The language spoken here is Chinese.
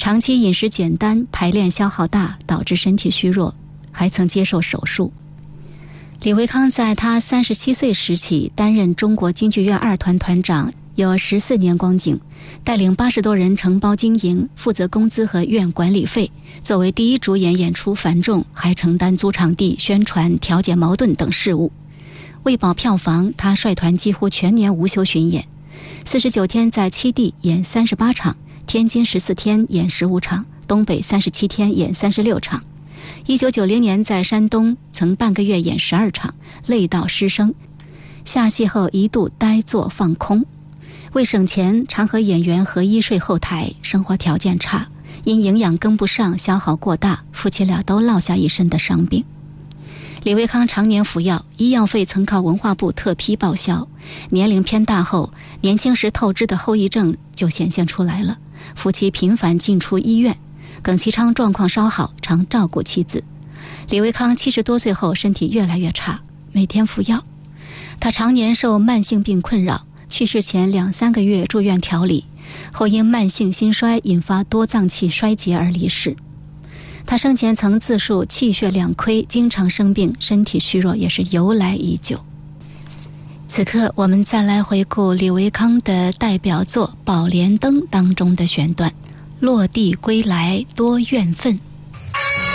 长期饮食简单，排练消耗大，导致身体虚弱，还曾接受手术。李维康在他37岁时起担任中国京剧院2团团长，有14年光景，带领80多人承包经营，负责工资和院管理费。作为第一主演，演出繁重，还承担租场地、宣传、调解矛盾等事务。为保票房，他率团几乎全年无休巡演，49天在7地演38场，天津14天演15场，东北37天演36场。1990年在山东曾半个月演12场，累到失声。下戏后一度呆坐放空。为省钱，常和演员合衣睡后台，生活条件差，因营养跟不上，消耗过大，夫妻俩都落下一身的伤病。李维康常年服药，医药费曾靠文化部特批报销。年龄偏大后，年轻时透支的后遗症就显现出来了，夫妻频繁进出医院。耿其昌状况稍好，常照顾妻子。李维康70多岁后身体越来越差，每天服药。他常年受慢性病困扰，去世前2-3个月住院调理，后因慢性心衰引发多脏器衰竭而离世。他生前曾自述气血两亏，经常生病，身体虚弱也是由来已久。此刻我们再来回顾李维康的代表作《宝莲灯》当中的选段：落地归来多怨愤，